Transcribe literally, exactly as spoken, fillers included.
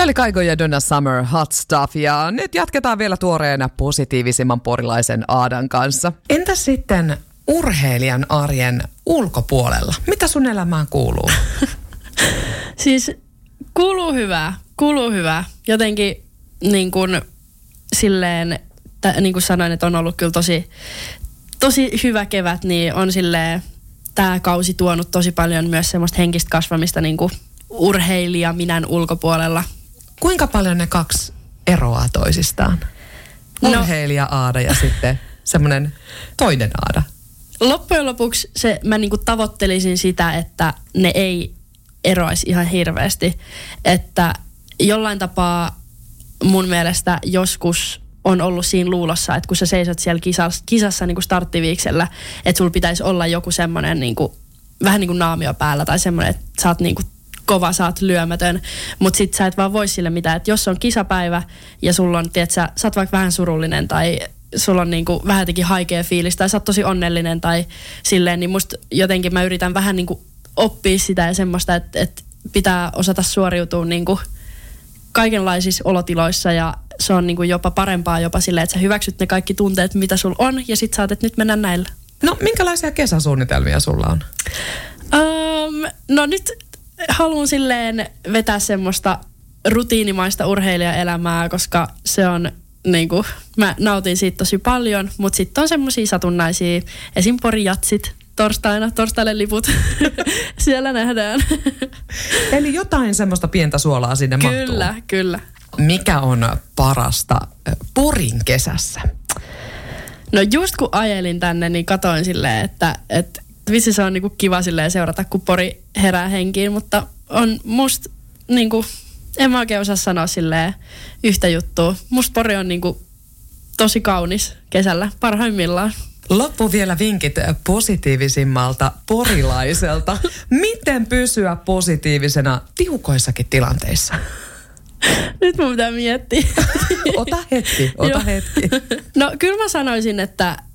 Kylie Kygo ja Donna Summer, Hot Stuff. Ja nyt jatketaan vielä tuoreena positiivisimman porilaisen Aadan kanssa. Entäs sitten urheilijan arjen ulkopuolella? Mitä sun elämään kuuluu? Siis kuuluu hyvää, kuuluu hyvää. Jotenkin niin kuin silleen, t- niin kuin sanoin, että on ollut kyllä tosi, tosi hyvä kevät, niin on silleen tämä kausi tuonut tosi paljon myös semmoista henkistä kasvamista niin kuin urheilija minän ulkopuolella. Kuinka paljon ne kaksi eroaa toisistaan? Urheilija Aada ja sitten semmoinen toinen Aada. Loppujen lopuksi se, mä niinku tavoittelisin sitä, että ne ei eroaisi ihan hirveästi. Että jollain tapaa mun mielestä joskus on ollut siinä luulossa, että kun sä seisot siellä kisassa, kisassa niinku starttiviiksellä, että sulla pitäisi olla joku semmoinen niinku, vähän niin kuin naamio päällä tai semmoinen, että sä oot niinku kova, sä oot lyömätön, mutta sit sä et vaan voi sille mitään, että jos on kisapäivä ja sulla on, tiedät sä, sä oot vaikka vähän surullinen tai sulla on niinku vähän jotenkin haikea fiilis tai sä oot tosi onnellinen tai silleen, niin musta jotenkin mä yritän vähän niinku oppia sitä ja semmoista, että, että pitää osata suoriutua niinku kaikenlaisissa olotiloissa ja se on niinku jopa parempaa jopa silleen, että sä hyväksyt ne kaikki tunteet, mitä sulla on ja sit sä oot, että nyt mennään näillä. No minkälaisia kesäsuunnitelmia sulla on? Um, no nyt haluan silleen vetää semmoista rutiinimaista urheilijaelämää, koska se on niinku, mä nautin siitä tosi paljon, mutta sitten on semmoisia satunnaisia, esim. Porijatsit torstaina, torstaille liput, siellä nähdään. Eli jotain semmoista pientä suolaa sinne kyllä, mahtuu. Kyllä, kyllä. Mikä on parasta Porin kesässä? No just kun ajelin tänne, niin katoin silleen, että, että vitsi se on niinku kiva silleen seurata, kun Pori herää henkiin, mutta on musta niinku, en mä oikein osaa sanoa silleen yhtä juttua. Musta Pori on niinku tosi kaunis kesällä, parhaimmillaan. Loppu vielä vinkit positiivisimmalta porilaiselta. Miten pysyä positiivisena tiukoissakin tilanteissa? Nyt mun pitää miettiä. Ota hetki, ota hetki. No kyllä mä sanoisin, että